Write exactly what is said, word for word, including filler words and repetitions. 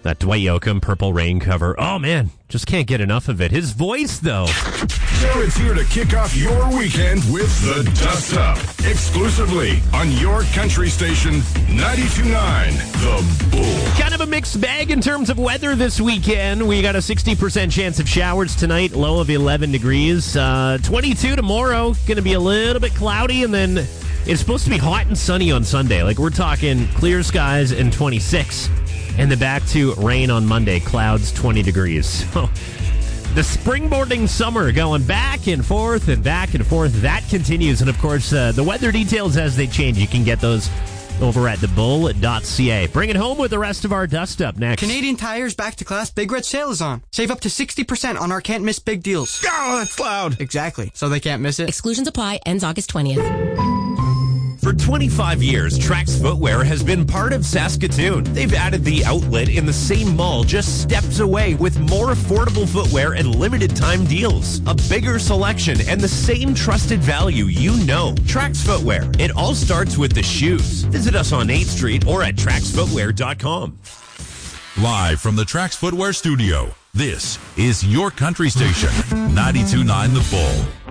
That Dwight Yoakam Purple Rain cover. Oh, man, just can't get enough of it. His voice, though. Jared's here to kick off your weekend with the Dust Up. Exclusively on your country station, ninety-two point nine The Bull. Kind of a mixed bag in terms of weather this weekend. We got a sixty percent chance of showers tonight, low of eleven degrees. Uh, twenty-two tomorrow, going to be a little bit cloudy, and then it's supposed to be hot and sunny on Sunday. Like, we're talking clear skies and twenty-six. And then back to rain on Monday, clouds, twenty degrees. So the springboarding summer going back and forth and back and forth. That continues. And, of course, uh, the weather details as they change. You can get those over at the bull dot c a. Bring it home with the rest of our Dust Up next. Canadian Tire's Back to Class Big Red Sale is on. Save up to sixty percent on our can't miss big deals. Oh, that's loud. Exactly. So they can't miss it. Exclusions apply. Ends August twentieth. For twenty-five years, Trax Footwear has been part of Saskatoon. They've added the outlet in the same mall just steps away with more affordable footwear and limited time deals. A bigger selection and the same trusted value you know. Trax Footwear. It all starts with the shoes. Visit us on eighth Street or at trax footwear dot com. Live from the Trax Footwear studio, this is your country station, ninety-two point nine The Bull.